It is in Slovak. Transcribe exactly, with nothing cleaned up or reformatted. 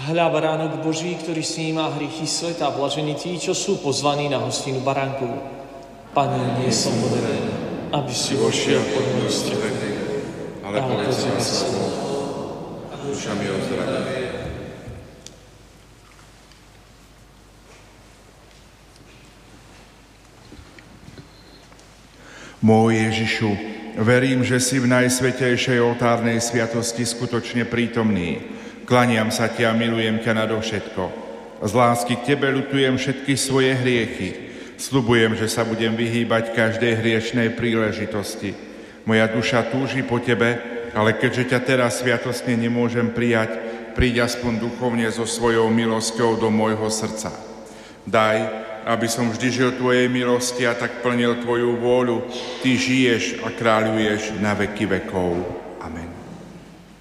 Hľa baránok Boží, ktorý sníma hriechy sveta, blažení tí, čo sú pozvaní na hostinu baránkovú. Pane, nie som hoden, aby si vošiel pod moju strechu, ale povedz iba slovo a duša mi ozdraví. Môj Ježišu, verím, že si v najsvätejšej oltárnej sviatosti skutočne prítomný. Klaniam sa ti a milujem ťa nadovšetko. Z lásky k tebe ľutujem všetky svoje hriechy. Sľubujem, že sa budem vyhýbať každej hriešnej príležitosti. Moja duša túži po tebe, ale keďže ťa teraz sviatostne nemôžem prijať, príď aspoň duchovne so svojou milosťou do môjho srdca. Daj, aby som vždy žil tvojej milosti a tak plnil tvoju vôľu. Ty žiješ a kráľuješ na veky vekov.